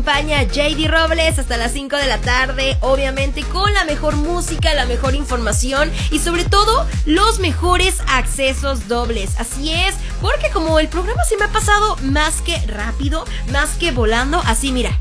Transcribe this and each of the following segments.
acompaña JD Robles hasta las 5 de la tarde, obviamente con la mejor música, la mejor información y sobre todo los mejores accesos dobles. Así es, porque como el programa se me ha pasado más que rápido, más que volando, así mira.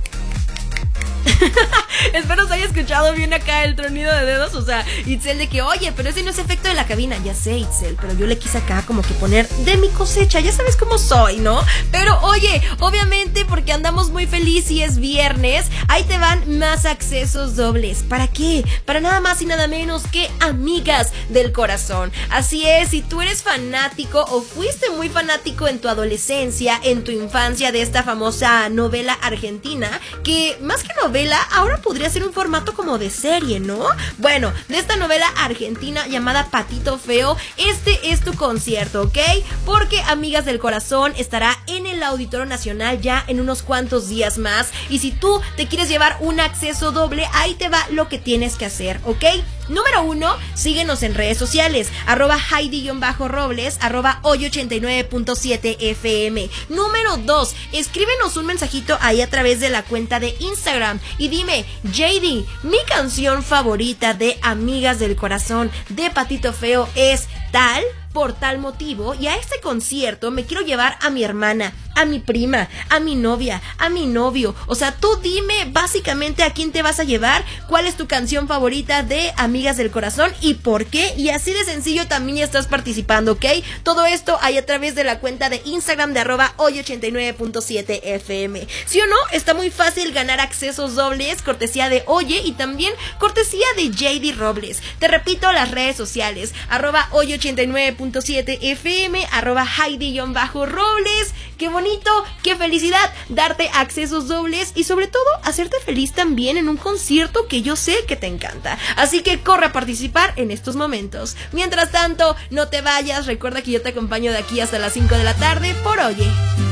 Espero se haya escuchado bien acá el tronido de dedos. O sea, Itzel de que, oye, pero ese no es efecto de la cabina. Ya sé, Itzel, pero yo le quise acá como que poner de mi cosecha. Ya sabes cómo soy, ¿no? Pero oye, obviamente porque andamos muy feliz y es viernes, ahí te van más accesos dobles. ¿Para qué? Para nada más y nada menos que Amigas del Corazón. Así es, si tú eres fanático o fuiste muy fanático en tu adolescencia, en tu infancia de esta famosa novela argentina, que más que novela, ahora podría ser un formato como de serie, ¿no? Bueno, de esta novela argentina llamada Patito Feo, este es tu concierto, ¿ok? Porque Amigas del Corazón estará en el Auditorio Nacional ya en unos cuantos días más. Y si tú te quieres llevar un acceso doble, ahí te va lo que tienes que hacer, ¿ok? Número 1, síguenos en redes sociales, @Heidi_Robles, @hoy89.7fm. Número 2, escríbenos un mensajito ahí a través de la cuenta de Instagram y dime, JD, mi canción favorita de Amigas del Corazón de Patito Feo es tal, por tal motivo, y a este concierto me quiero llevar a mi hermana, a mi prima, a mi novia, a mi novio. O sea, tú dime básicamente a quién te vas a llevar, cuál es tu canción favorita de Amigas del Corazón y por qué, y así de sencillo también ya estás participando, ¿ok? Todo esto ahí a través de la cuenta de Instagram de @hoy89.7fm. ¿Sí o no? Está muy fácil ganar accesos dobles, cortesía de Oye y también cortesía de JD Robles. Te repito las redes sociales, @hoy89.7fm, @Heidi_Robles. ¡Qué bonito! ¡Qué felicidad! Darte accesos dobles y sobre todo hacerte feliz también en un concierto que yo sé que te encanta. Así que corre a participar en estos momentos. Mientras tanto, no te vayas, recuerda que yo te acompaño de aquí hasta las 5 de la tarde por Oye.